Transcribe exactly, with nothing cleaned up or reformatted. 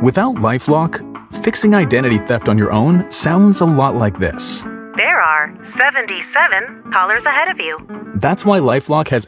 Without LifeLock, fixing identity theft on your own sounds a lot like this. There are seventy-seven callers ahead of you. That's why LifeLock has